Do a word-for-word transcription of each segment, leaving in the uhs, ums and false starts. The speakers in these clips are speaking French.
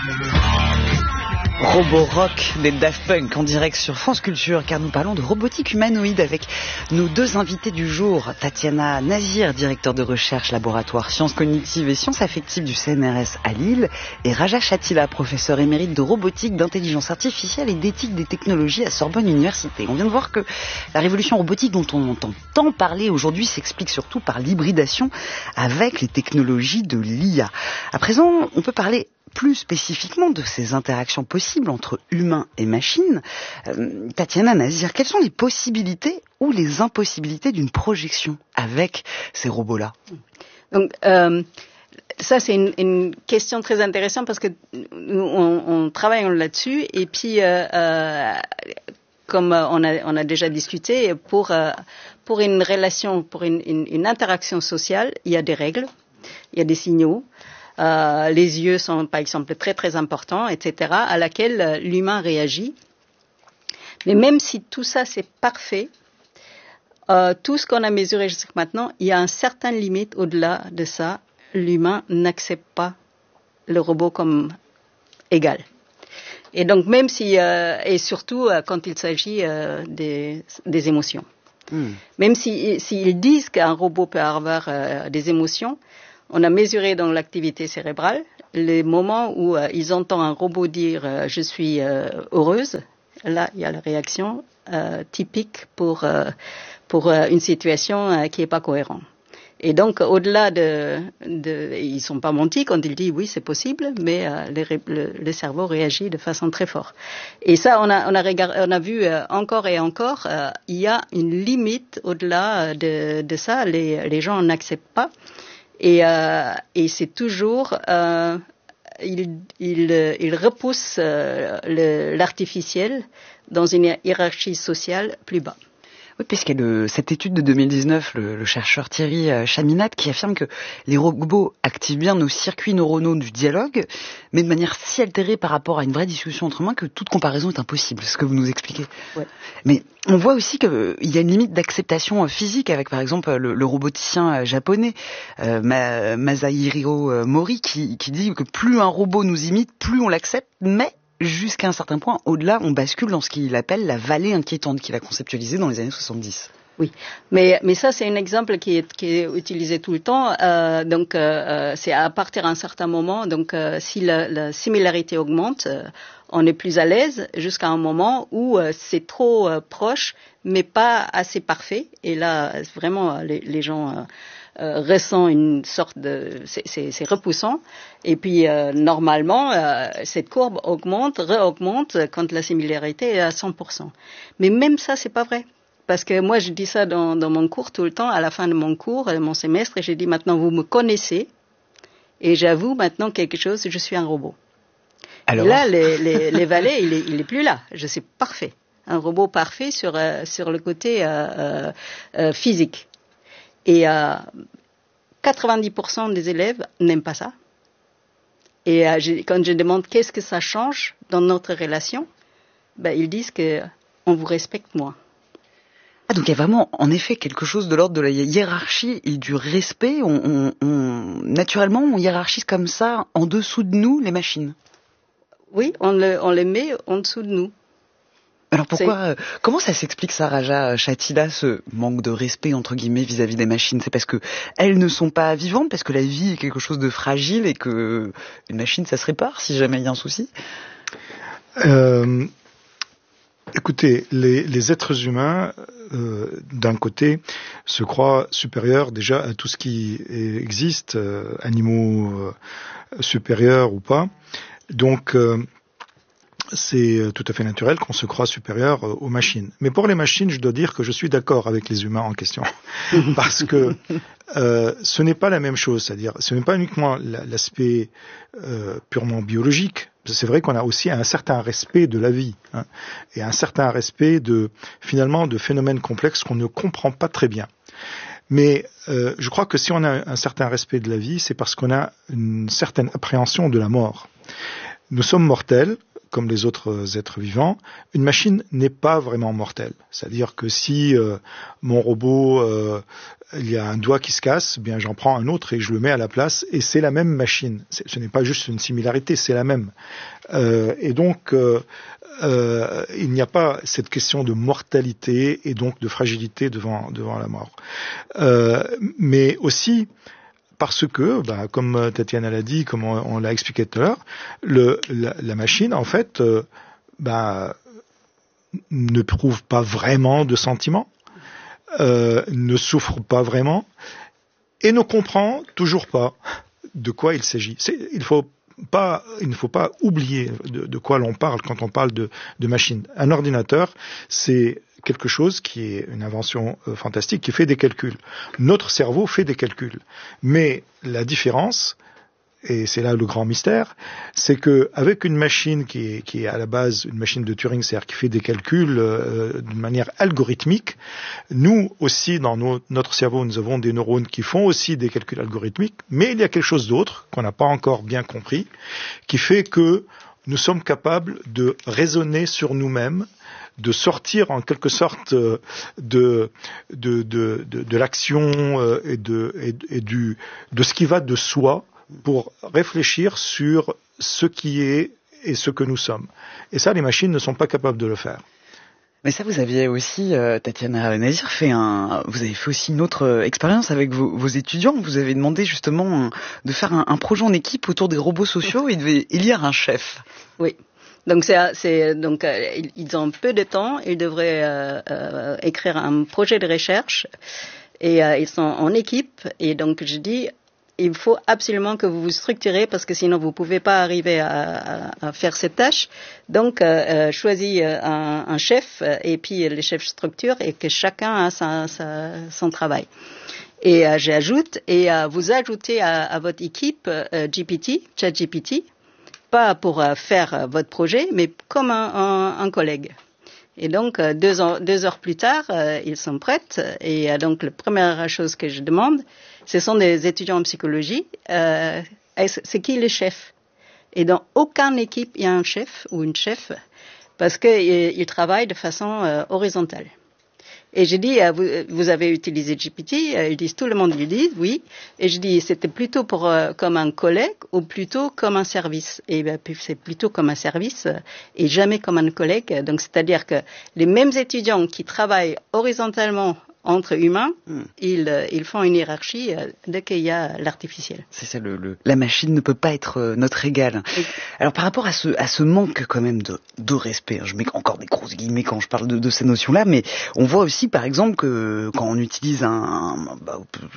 Roborock des Daft Punk en direct sur France Culture, car nous parlons de robotique humanoïde avec nos deux invités du jour. Tatiana Nazir, directeur de recherche laboratoire sciences cognitives et sciences affectives du C N R S à Lille, et Raja Chatila, professeur émérite de robotique, d'intelligence artificielle et d'éthique des technologies à Sorbonne Université. On vient de voir que la révolution robotique dont on entend tant parler aujourd'hui s'explique surtout par l'hybridation avec les technologies de l'I A. À présent, on peut parler plus spécifiquement de ces interactions possibles entre humains et machines. Euh, Tatiana Nazir, quelles sont les possibilités ou les impossibilités d'une projection avec ces robots-là ? Donc, euh, ça c'est une, une question très intéressante parce que nous, on, on travaille là-dessus et puis euh, euh, comme on a, on a déjà discuté, pour, euh, pour une relation, pour une, une, une interaction sociale, il y a des règles, il y a des signaux. Euh, les yeux sont, par exemple, très très importants, et cetera, à laquelle euh, l'humain réagit. Mais même si tout ça c'est parfait, euh, tout ce qu'on a mesuré jusqu'à maintenant, il y a une certaine limite au-delà de ça. L'humain n'accepte pas le robot comme égal. Et donc même si, euh, et surtout euh, quand il s'agit euh, des, des émotions. Mm. Même s'ils si, si disent qu'un robot peut avoir euh, des émotions, on a mesuré dans l'activité cérébrale les moments où euh, ils entendent un robot dire euh, « je suis euh, heureuse ». Là, il y a la réaction euh, typique pour, euh, pour euh, une situation euh, qui n'est pas cohérente. Et donc, au-delà de, de... Ils ne sont pas mentis quand ils disent « oui, c'est possible », mais euh, le, le, le cerveau réagit de façon très forte. Et ça, on a, on a, regard, on a vu euh, encore et encore, euh, il y a une limite au-delà de, de ça. Les, les gens n'acceptent pas. Et, euh, et c'est toujours, euh, il, il, il repousse euh, le, l'artificiel dans une hiérarchie sociale plus bas. Oui, puisqu'il y a le, cette étude de deux mille dix-neuf, le, le chercheur Thierry Chaminade, qui affirme que les robots activent bien nos circuits neuronaux du dialogue, mais de manière si altérée par rapport à une vraie discussion entre humains que toute comparaison est impossible, c'est ce que vous nous expliquez. Ouais. Mais on voit aussi qu'il y a une limite d'acceptation physique avec, par exemple, le, le roboticien japonais euh, Ma, Masahiro Mori, qui, qui dit que plus un robot nous imite, plus on l'accepte, mais jusqu'à un certain point, au-delà, on bascule dans ce qu'il appelle la vallée inquiétante qu'il a conceptualisée dans les années soixante-dix. Oui, mais, mais ça, c'est un exemple qui est, qui est utilisé tout le temps. Euh, donc, euh, c'est à partir d'un certain moment, donc euh, si la, la similarité augmente, euh, on est plus à l'aise jusqu'à un moment où euh, c'est trop euh, proche, mais pas assez parfait. Et là, vraiment, les, les gens... Euh, Euh, ressent une sorte de... C'est, c'est, c'est repoussant. Et puis, euh, normalement, euh, cette courbe augmente, re-augmente quand la similarité est à cent pour cent. Mais même ça, c'est pas vrai. Parce que moi, je dis ça dans, dans mon cours tout le temps, à la fin de mon cours, de mon semestre, et j'ai dit maintenant, vous me connaissez, et j'avoue maintenant quelque chose, je suis un robot. Alors... Et là, les, les, les valets, il est, il est plus là. Je suis parfait. Un robot parfait sur, euh, sur le côté euh, euh, physique. Et euh, quatre-vingt-dix pour cent des élèves n'aiment pas ça. Et euh, je, quand je demande qu'est-ce que ça change dans notre relation, ben, ils disent qu'on vous respecte moins. Ah, donc il y a vraiment, en effet, quelque chose de l'ordre de la hiérarchie et du respect. On, on, on, naturellement, on hiérarchise comme ça, en dessous de nous, les machines. Oui, on, le, on les met en dessous de nous. Alors pourquoi, euh, comment ça s'explique ça, Raja Chatila, ce manque de respect entre guillemets vis-à-vis des machines ? C'est parce que elles ne sont pas vivantes, parce que la vie est quelque chose de fragile et que une machine ça se répare si jamais il y a un souci ? euh, Écoutez, les, les êtres humains, euh, d'un côté, se croient supérieurs déjà à tout ce qui existe, euh, animaux euh, supérieurs ou pas. Donc euh, c'est tout à fait naturel qu'on se croit supérieur aux machines. Mais pour les machines, je dois dire que je suis d'accord avec les humains en question. Parce que euh, ce n'est pas la même chose. C'est-à-dire, ce n'est pas uniquement l'aspect euh, purement biologique. C'est vrai qu'on a aussi un certain respect de la vie, hein, et un certain respect de, finalement, de phénomènes complexes qu'on ne comprend pas très bien. Mais euh, je crois que si on a un certain respect de la vie, c'est parce qu'on a une certaine appréhension de la mort. Nous sommes mortels, comme les autres êtres vivants, une machine n'est pas vraiment mortelle. C'est-à-dire que si euh, mon robot, euh, il y a un doigt qui se casse, bien j'en prends un autre et je le mets à la place, et c'est la même machine. C'est, ce n'est pas juste une similarité, c'est la même. Euh, et donc, euh, euh, il n'y a pas cette question de mortalité et donc de fragilité devant devant la mort. Euh, mais aussi parce que, bah, comme Tatiana l'a dit, comme on, on l'a expliqué tout à l'heure, le, la, la machine, en fait, euh, bah, ne prouve pas vraiment de sentiments, euh, ne souffre pas vraiment, et ne comprend toujours pas de quoi il s'agit. C'est, il faut pas, il ne faut pas oublier de, de quoi l'on parle quand on parle de, de machine. Un ordinateur, c'est quelque chose qui est une invention euh, fantastique, qui fait des calculs. Notre cerveau fait des calculs. Mais la différence, et c'est là le grand mystère, c'est que avec une machine qui est, qui est à la base une machine de Turing, c'est-à-dire qui fait des calculs euh, d'une manière algorithmique, nous aussi dans nos, notre cerveau, nous avons des neurones qui font aussi des calculs algorithmiques, mais il y a quelque chose d'autre qu'on n'a pas encore bien compris, qui fait que nous sommes capables de raisonner sur nous-mêmes, de sortir en quelque sorte de de de de, de l'action et de et, et du de ce qui va de soi pour réfléchir sur ce qui est et ce que nous sommes. Et ça, les machines ne sont pas capables de le faire. Mais ça, vous aviez aussi, euh, Tatiana Nazir, fait un, vous avez fait aussi une autre euh, expérience avec vos, vos étudiants. Vous avez demandé justement de faire un, un projet en équipe autour des robots sociaux et il devait élire un chef. Oui. Donc c'est, c'est donc euh, ils ont peu de temps, ils devraient euh, euh, écrire un projet de recherche et euh, ils sont en équipe et donc je dis il faut absolument que vous vous structurez parce que sinon vous pouvez pas arriver à, à, à faire cette tâche. Donc euh, choisis un, un chef et puis les chefs structurent et que chacun a sa, sa, son travail. Et euh, j'ajoute et euh, vous ajoutez à, à votre équipe euh, G P T, ChatGPT. Pas pour euh, faire euh, votre projet, mais comme un, un, un collègue. Et donc, euh, deux, ans, deux heures plus tard, euh, ils sont prêts. Et euh, donc, la première chose que je demande, ce sont des étudiants en psychologie. Euh, c'est qui le chef? Et dans aucune équipe, il y a un chef ou une chef, parce qu'ils ils travaillent de façon euh, horizontale. Et j'ai dit, euh, vous, vous avez utilisé G P T? euh, Ils disent, tout le monde lui dit, oui. Et je dis, c'était plutôt pour euh, comme un collègue ou plutôt comme un service? Et ben, c'est plutôt comme un service euh, et jamais comme un collègue. Donc, c'est-à-dire que les mêmes étudiants qui travaillent horizontalement entre humains, mm. ils, ils font une hiérarchie euh, dès qu'il y a l'artificiel. C'est ça, le, le, la machine ne peut pas être euh, notre égale. Et... Alors par rapport à ce, à ce manque quand même de, de respect, hein, je mets encore des grosses guillemets quand je parle de, de ces notions-là, mais on voit aussi par exemple que quand on utilise un, un bah,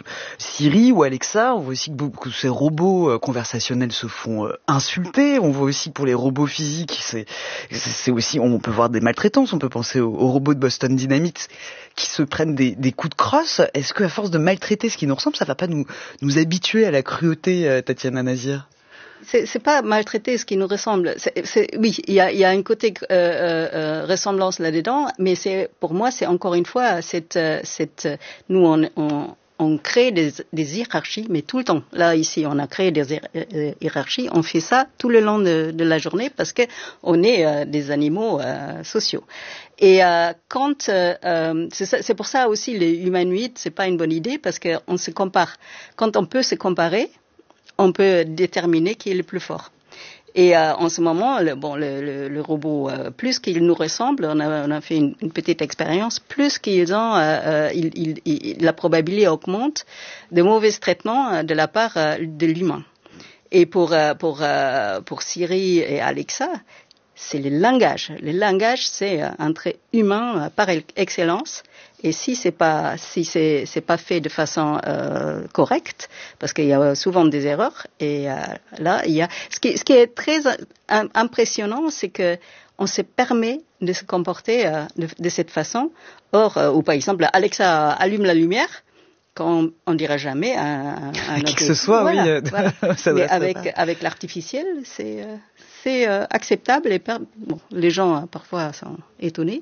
Siri ou Alexa, on voit aussi que, beaucoup, que ces robots euh, conversationnels se font euh, insulter. On voit aussi pour les robots physiques, c'est, c'est aussi, on peut voir des maltraitances. On peut penser aux, aux robots de Boston Dynamics qui se prennent des, des coups de crosse. Est-ce qu'à force de maltraiter ce qui nous ressemble, ça va pas nous, nous habituer à la cruauté, euh, Tatiana Nazir? C'est, c'est pas maltraiter ce qui nous ressemble. C'est, c'est, oui, il y a, y a un côté euh, euh, ressemblance là-dedans, mais c'est, pour moi, c'est encore une fois, cette, cette, nous, on, on, on crée des, des hiérarchies, mais tout le temps. Là, ici, on a créé des hiérarchies. On fait ça tout le long de, de la journée parce que on est euh, des animaux euh, sociaux. Et euh, quand euh, c'est, ça, c'est pour ça aussi les humanoïdes, c'est pas une bonne idée parce que on se compare. Quand on peut se comparer, on peut déterminer qui est le plus fort. Et euh, en ce moment, le, bon, le, le, le robot, euh, plus qu'il nous ressemble, on a, on a fait une, une petite expérience, plus qu'ils ont, euh, euh, il, il, il, la probabilité augmente de mauvais traitements de la part euh, de l'humain. Et pour euh, pour euh, pour Siri et Alexa, c'est le langage. Le langage, c'est un trait humain par excellence. Et si c'est pas, si c'est, c'est pas fait de façon euh, correcte, parce qu'il y a souvent des erreurs. Et euh, là, il y a ce qui, ce qui est très impressionnant, c'est que on se permet de se comporter euh, de, de cette façon. Or, euh, ou par exemple, Alexa allume la lumière. Quand on ne dira jamais à, à qui que ce soit, voilà, oui. Voilà. Ça Mais avec pas. avec l'artificiel, c'est euh, c'est euh, acceptable et per... bon, les gens euh, parfois sont étonnés.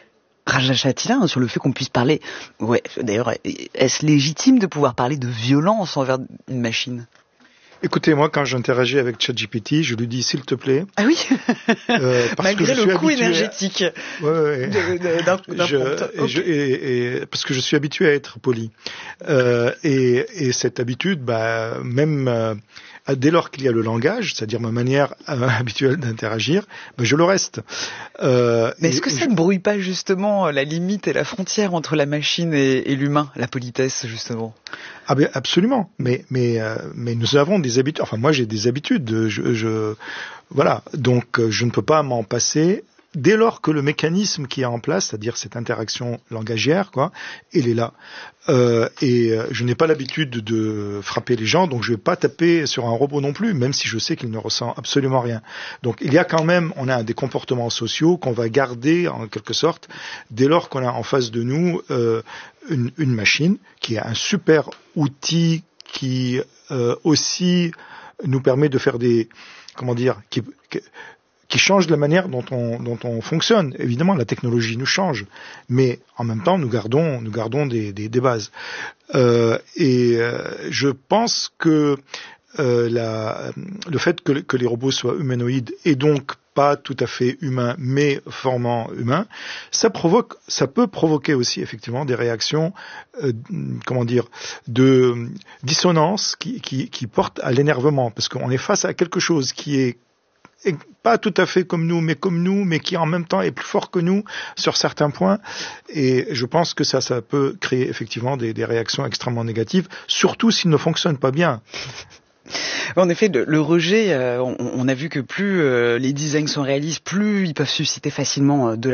Raja Chatila, hein, sur le fait qu'on puisse parler. Ouais. D'ailleurs, est-ce légitime de pouvoir parler de violence envers une machine? Écoutez, moi, quand j'interagis avec ChatGPT, je lui dis s'il te plaît. Ah oui. euh, parce Malgré que je le suis coût habitué énergétique. À... Ouais, ouais. De, de, d'un, d'un je, okay. et je, et, et, parce que je suis habitué à être poli. Euh, et, et cette habitude, bah, même euh, dès lors qu'il y a le langage, c'est-à-dire ma manière euh, habituelle d'interagir, bah, je le reste. Euh, Mais est-ce que ça je... ne brouille pas justement la limite et la frontière entre la machine et, et l'humain, la politesse justement? Ah ben absolument, mais mais euh, mais nous avons des habitudes. Enfin moi j'ai des habitudes. Je, je voilà, donc je ne peux pas m'en passer. Dès lors que le mécanisme qui est en place, c'est-à-dire cette interaction langagière, quoi, il est là. Euh, et je n'ai pas l'habitude de frapper les gens, donc je ne vais pas taper sur un robot non plus, même si je sais qu'il ne ressent absolument rien. Donc il y a quand même, on a des comportements sociaux qu'on va garder en quelque sorte, dès lors qu'on a en face de nous euh, une, une machine qui est un super outil qui euh, aussi nous permet de faire des, comment dire, qui, qui qui change la manière dont on, dont on fonctionne. Évidemment, la technologie nous change, mais en même temps, nous gardons, nous gardons des, des, des bases. Euh, et euh, je pense que euh, la, le fait que, que les robots soient humanoïdes et donc pas tout à fait humains, mais formant humains, ça provoque, ça peut provoquer aussi effectivement des réactions, euh, comment dire, de dissonance qui, qui, qui portent à l'énervement, parce qu'on est face à quelque chose qui est et pas tout à fait comme nous, mais comme nous, mais qui en même temps est plus fort que nous sur certains points. Et je pense que ça, ça peut créer effectivement des, des réactions extrêmement négatives, surtout s'il ne fonctionne pas bien. En effet, le, le rejet, euh, on, on a vu que plus euh, les designs sont réalistes, plus ils peuvent susciter facilement euh, de